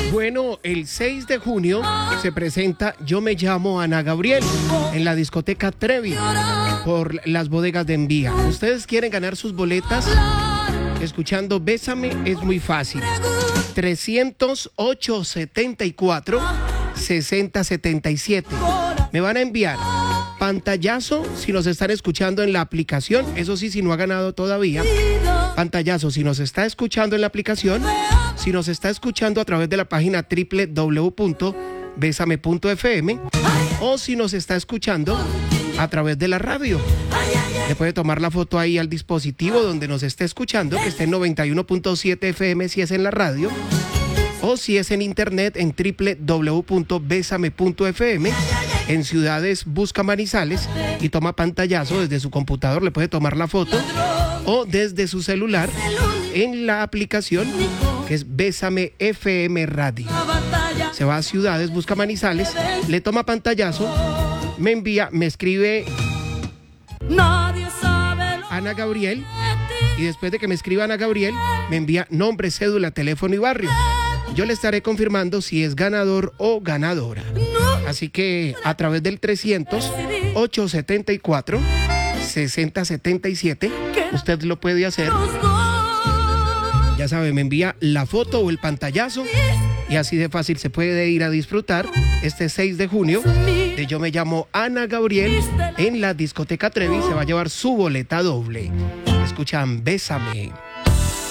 Bueno, el 6 de junio se presenta Yo me llamo Ana Gabriel en la discoteca Trevi por las bodegas de Envía. ¿Ustedes quieren ganar sus boletas? Escuchando Bésame es muy fácil. 300-874-6077. Me van a enviar pantallazo si nos están escuchando en la aplicación. Eso sí, si no ha ganado todavía. Pantallazo si nos está escuchando en la aplicación. Si nos está escuchando a través de la página www.besame.fm o si nos está escuchando a través de la radio. Le puede tomar la foto ahí al dispositivo donde nos esté escuchando, que esté en 91.7 FM si es en la radio, o si es en internet en www.besame.fm. En ciudades busca Manizales y toma pantallazo desde su computador, le puede tomar la foto, o desde su celular en la aplicación que es Bésame FM Radio. Se va a ciudades, busca Manizales, le toma pantallazo, me envía, me escribe Ana Gabriel, y después de que me escriba Ana Gabriel, me envía nombre, cédula, teléfono y barrio. Yo le estaré confirmando si es ganador o ganadora. Así que a través del 300-874-6077 usted lo puede hacer. Ya sabe, me envía la foto o el pantallazo y así de fácil se puede ir a disfrutar este 6 de junio de Yo me llamo Ana Gabriel en la discoteca Trevi. Se va a llevar su boleta doble. Escuchan Bésame.